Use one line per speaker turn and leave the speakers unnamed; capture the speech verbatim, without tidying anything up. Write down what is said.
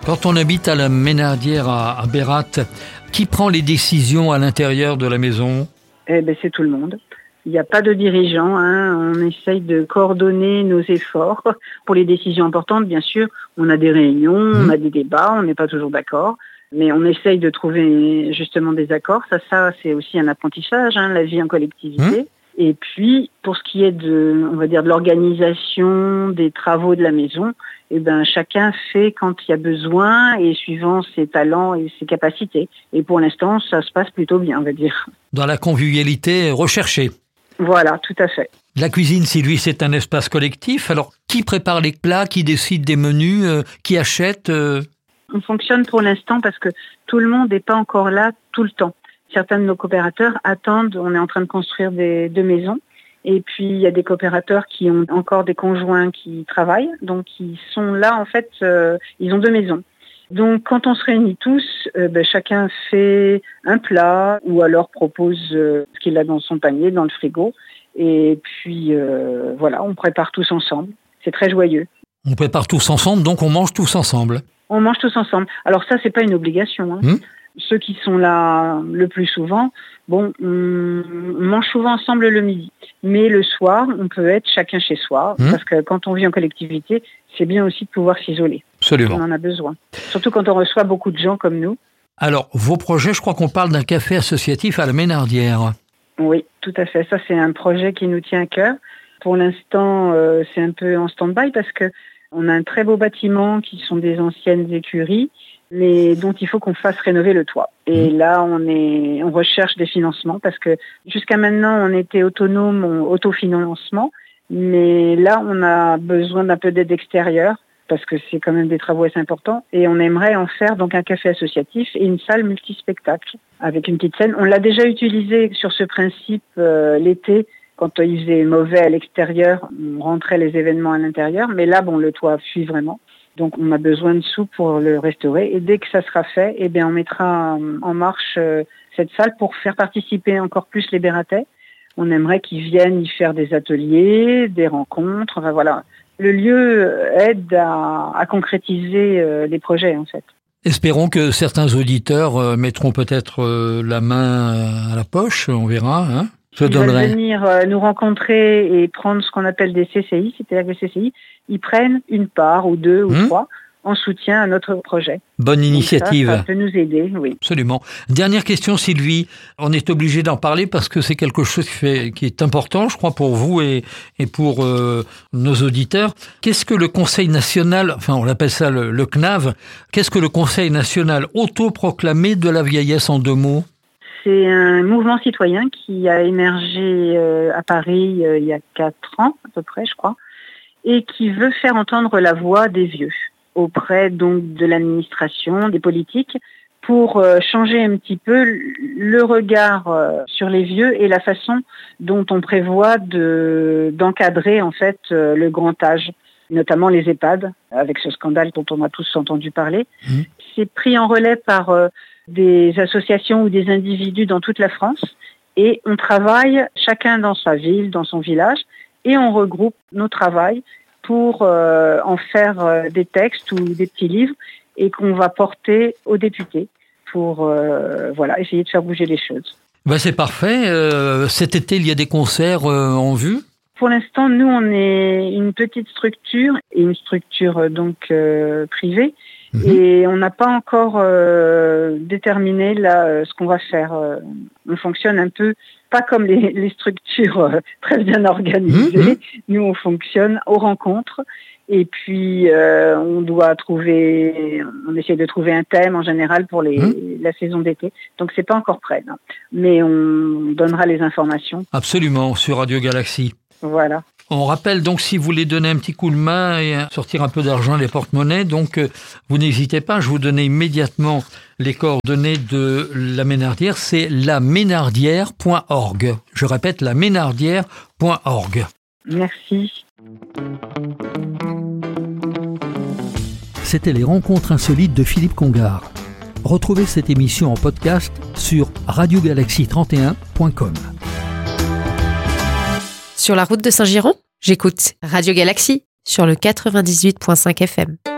Quand on habite à la Ménardière à, à Bérat, qui prend les décisions à l'intérieur de la maison ?
Eh ben, c'est tout le monde. Il n'y a pas de dirigeant, hein. On essaye de coordonner nos efforts. Pour les décisions importantes, bien sûr, on a des réunions, mmh. on a des débats, on n'est pas toujours d'accord. Mais on essaye de trouver justement des accords. Ça, ça c'est aussi un apprentissage, hein, la vie en collectivité. Mmh. Et puis, pour ce qui est de, on va dire, de l'organisation des travaux de la maison, eh ben, chacun fait quand il y a besoin et suivant ses talents et ses capacités. Et pour l'instant, ça se passe plutôt bien, on va dire.
Dans la convivialité recherchée.
Voilà, tout à fait.
La cuisine, Sylvie, c'est un espace collectif. Alors, qui prépare les plats, qui décide des menus, euh, qui achète euh...
On fonctionne pour l'instant parce que tout le monde n'est pas encore là tout le temps. Certains de nos coopérateurs attendent, on est en train de construire des, deux maisons. Et puis, il y a des coopérateurs qui ont encore des conjoints qui travaillent. Donc, ils sont là, en fait, euh, ils ont deux maisons. Donc, quand on se réunit tous, euh, ben, chacun fait un plat ou alors propose euh, ce qu'il a dans son panier, dans le frigo. Et puis, euh, voilà, on prépare tous ensemble. C'est très joyeux.
On prépare tous ensemble, donc on mange tous ensemble.
On mange tous ensemble. Alors ça, c'est pas une obligation, hein. Mmh. Ceux qui sont là le plus souvent, bon, on mange souvent ensemble le midi. Mais le soir, on peut être chacun chez soi, mmh. parce que quand on vit en collectivité, c'est bien aussi de pouvoir s'isoler.
Absolument.
On en a besoin. Surtout quand on reçoit beaucoup de gens comme nous.
Alors, vos projets, je crois qu'on parle d'un café associatif à la Ménardière.
Oui, tout à fait. Ça, c'est un projet qui nous tient à cœur. Pour l'instant, euh, c'est un peu en stand-by parce que on a un très beau bâtiment qui sont des anciennes écuries, mais dont il faut qu'on fasse rénover le toit. Et mmh. là, on est, on recherche des financements parce que jusqu'à maintenant, on était autonome, on, autofinancement, mais là, on a besoin d'un peu d'aide extérieure parce que c'est quand même des travaux assez importants et on aimerait en faire donc un café associatif et une salle multispectacle avec une petite scène. On l'a déjà utilisé sur ce principe euh, l'été. Quand il faisait mauvais à l'extérieur, on rentrait les événements à l'intérieur. Mais là, bon, le toit fuit vraiment. Donc, on a besoin de sous pour le restaurer. Et dès que ça sera fait, eh bien, on mettra en marche euh, cette salle pour faire participer encore plus les Bératais. On aimerait qu'ils viennent y faire des ateliers, des rencontres. Enfin, voilà. Le lieu aide à, à concrétiser euh, les projets, en fait.
Espérons que certains auditeurs euh, mettront peut-être euh, la main à la poche. On verra, hein.
Ils veulent venir euh, nous rencontrer et prendre ce qu'on appelle des C C I, c'est-à-dire que les C C I, ils prennent une part ou deux ou mmh. trois en soutien à notre projet.
Bonne initiative.
Ça, ça peut nous aider, oui.
Absolument. Dernière question, Sylvie. On est obligé d'en parler parce que c'est quelque chose qui, fait, qui est important, je crois, pour vous et, et pour euh, nos auditeurs. Qu'est-ce que le Conseil national, enfin on appelle ça le, le C N A V, qu'est-ce que le Conseil national autoproclamé de la vieillesse en deux mots ?
C'est un mouvement citoyen qui a émergé euh, à Paris euh, il y a quatre ans à peu près, je crois, et qui veut faire entendre la voix des vieux auprès donc de l'administration, des politiques, pour euh, changer un petit peu le regard euh, sur les vieux et la façon dont on prévoit de d'encadrer en fait euh, le grand âge, notamment les EHPAD, avec ce scandale dont on a tous entendu parler. Mmh. C'est pris en relais par euh, des associations ou des individus dans toute la France et on travaille chacun dans sa ville, dans son village et on regroupe nos travails pour euh, en faire euh, des textes ou des petits livres et qu'on va porter aux députés pour euh, voilà, essayer de faire bouger les choses.
Ben c'est parfait. Euh, cet été, il y a des concerts euh, en vue ?
Pour l'instant, nous, on est une petite structure et une structure euh, donc euh, privée. Mmh. Et on n'a pas encore euh, déterminé là euh, ce qu'on va faire. Euh, on fonctionne un peu pas comme les, les structures euh, très bien organisées. Mmh. Nous, on fonctionne aux rencontres. Et puis, euh, on doit trouver, on essaie de trouver un thème en général pour les, mmh. la saison d'été. Donc, c'est pas encore prêt, non. Mais on donnera les informations.
Absolument, sur Radio Galaxie.
Voilà.
On rappelle donc si vous voulez donner un petit coup de main et sortir un peu d'argent des porte-monnaies, donc euh, vous n'hésitez pas, je vous donne immédiatement les coordonnées de la Ménardière, c'est la ménardière point org. Je répète, la ménardière point org.
Merci.
C'était les rencontres insolites de Philippe Congar. Retrouvez cette émission en podcast sur radio galaxie trente et un point com.
Sur la route de Saint-Giron, j'écoute Radio Galaxie sur le quatre-vingt-dix-huit virgule cinq F M.